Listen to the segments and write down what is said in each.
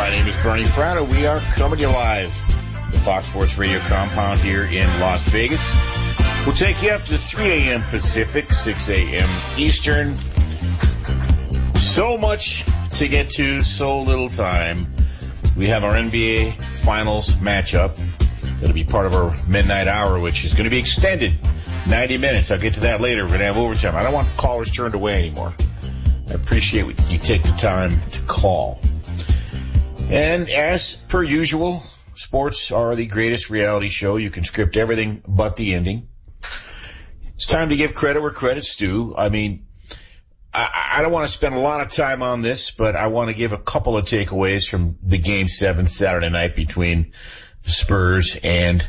My name is Bernie Fratto. We are coming to you live, the Fox Sports Radio compound here in Las Vegas. We'll take you up to 3 a.m. Pacific, 6 a.m. Eastern. So much to get to, so little time. We have our NBA Finals matchup. It'll be part of our midnight hour, which is going to be extended 90 minutes. I'll get to that later. We're going to have overtime. I don't want callers turned away anymore. I appreciate you take the time to call. And as per usual, sports are the greatest reality show. You can script everything but the ending. It's time to give credit where credit's due. I mean, I don't want to spend a lot of time on this, but I want to give a couple of takeaways from the Game 7 Saturday night between the Spurs and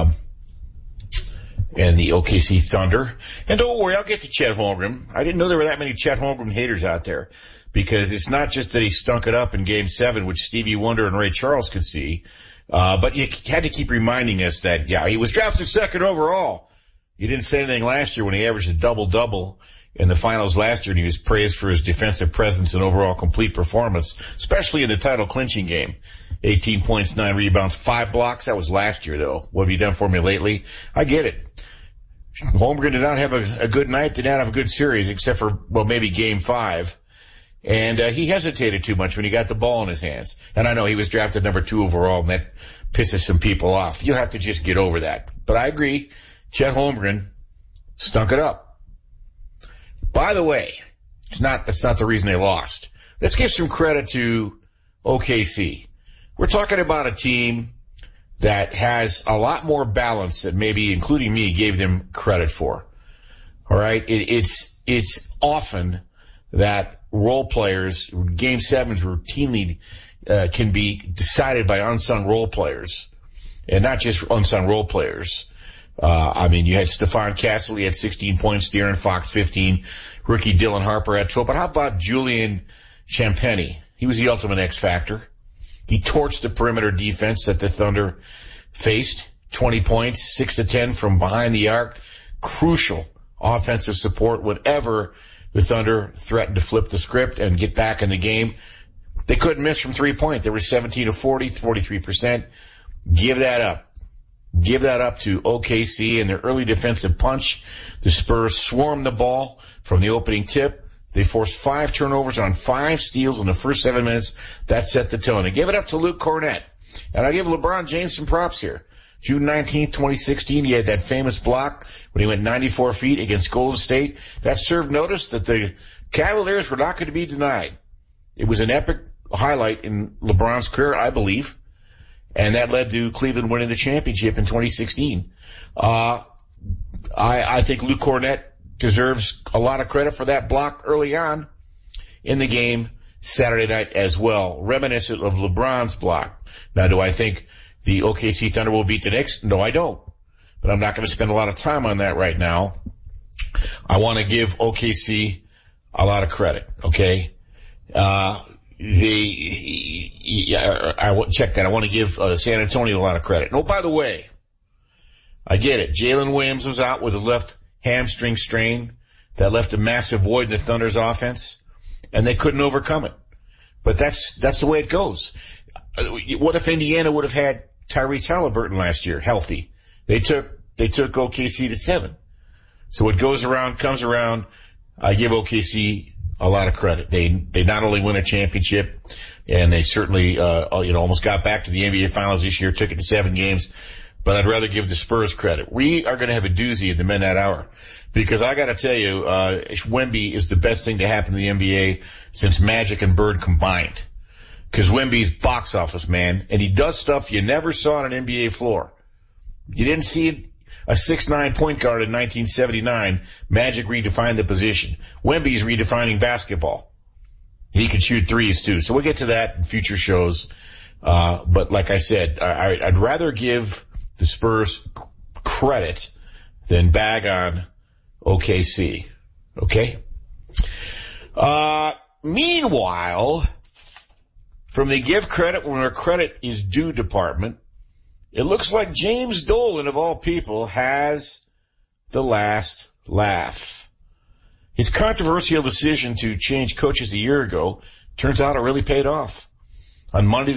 the OKC Thunder. And don't worry, I'll get to Chet Holmgren. I didn't know there were that many Chet Holmgren haters out there, because it's not just that he stunk it up in Game 7, which Stevie Wonder and Ray Charles could see, but you had to keep reminding us that, yeah, he was drafted second overall. You didn't say anything last year when he averaged a double-double in the finals last year, and he was praised for his defensive presence and overall complete performance, especially in the title-clinching game. 18 points, 9 rebounds, 5 blocks. That was last year, though. What have you done for me lately? I get it. Holmgren did not have a good night, did not have a good series, except for, well, maybe Game 5. And he hesitated too much when he got the ball in his hands. And I know he was drafted number 2 overall, and that pisses some people off. You'll have to just get over that. But I agree, Chet Holmgren stunk it up. By the way, that's not the reason they lost. Let's give some credit to OKC. We're talking about a team that has a lot more balance than maybe, including me, gave them credit for. All right? It's often that role players, Game 7s routinely can be decided by unsung role players, and not just unsung role players. I mean, you had Stephon Castle, he had 16 points, De'Aaron Fox 15, rookie Dylan Harper had 12. But how about Julian Champagnie? He was the ultimate X factor. He torched the perimeter defense that the Thunder faced. 20 points, 6 of 10 from behind the arc. Crucial offensive support whenever the Thunder threatened to flip the script and get back in the game. They couldn't miss from 3-point. They were 17 of 40, 43%. Give that up. Give that up to OKC and their early defensive punch. The Spurs swarmed the ball from the opening tip. They forced 5 turnovers on 5 steals in the first 7 minutes. That set the tone. And give it up to Luke Cornett. And I give LeBron James some props here. June 19th, 2016, he had that famous block when he went 94 feet against Golden State. That served notice that the Cavaliers were not going to be denied. It was an epic highlight in LeBron's career, I believe. And that led to Cleveland winning the championship in 2016. I think Luke Cornett deserves a lot of credit for that block early on in the game Saturday night as well, reminiscent of LeBron's block. Now, do I think the OKC Thunder will beat the Knicks? No, I don't. But I'm not going to spend a lot of time on that right now. I want to give OKC a lot of credit, okay? I check that. I want to give San Antonio a lot of credit. Oh, by the way, I get it. Jalen Williams was out with a left hamstring strain that left a massive void in the Thunder's offense, and they couldn't overcome it. But that's the way it goes. What if Indiana would have had Tyrese Halliburton last year healthy? They took OKC to 7. So what goes around comes around. I give OKC a lot of credit. They not only win a championship, and they certainly almost got back to the NBA Finals this year, took it to 7 games. But I'd rather give the Spurs credit. We are going to have a doozy in the midnight hour, because I got to tell you, Wemby is the best thing to happen to the NBA since Magic and Bird combined. Because Wemby's box office, man, and he does stuff you never saw on an NBA floor. You didn't see a 6'9" point guard in 1979. Magic redefined the position. Wemby's redefining basketball. He can shoot threes too. So we'll get to that in future shows. But like I said, I'd rather give the Spurs credit than bag on OKC. Okay? Meanwhile, from the give credit where credit is due department, it looks like James Dolan, of all people, has the last laugh. His controversial decision to change coaches a year ago turns out it really paid off. On Monday,